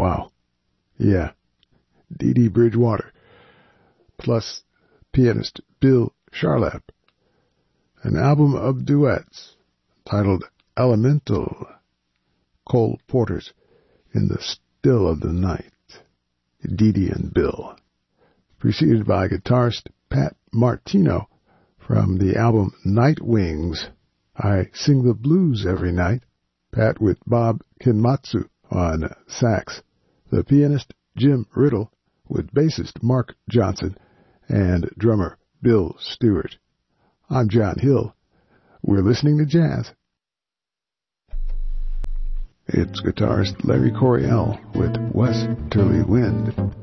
Wow. Yeah. Dee Dee Bridgewater, plus pianist Bill Charlap. An album of duets titled Elemental, Cole Porter's In the Still of the Night, Dee Dee and Bill. Preceded by guitarist Pat Martino from the album Night Wings, I Sing the Blues Every Night, Pat with Bob Kinmatsu on sax, the pianist Jim Riddle with bassist Mark Johnson and drummer Bill Stewart. I'm John Hill. We're listening to jazz. It's guitarist Larry Coryell with Westerly Wind.